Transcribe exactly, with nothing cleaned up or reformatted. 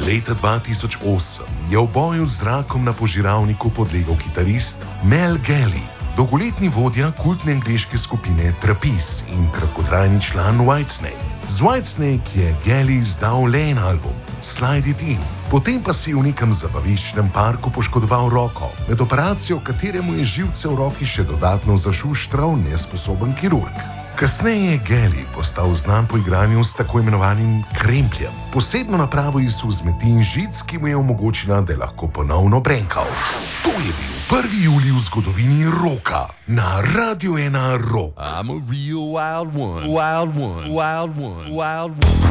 Leta dva tisoč osem je v boju z rakom na požiralniku podlegel kitarist Mel Galley, dolgoletni vodja kultne angleške skupine Trapeze in kratkotrajni član Whitesnake. Z Whitesnake je Galley izdal le en album, Slide It In, potem pa si v nekem zabaviščnem parku poškodoval roko, med operacijo kateremu je živce v roki še dodatno zašuštral nesposoben kirurg. Kasneje je Galley postal znan po igranju s tako imenovanim krempljem, posebno napravo iz vzmeti in žic, ki mu je omogočila, da je lahko ponovno brenkal. To je bil prvi julij v zgodovini roka na Radio ena Rock. I'm a real wild one, wild one, wild one, wild one.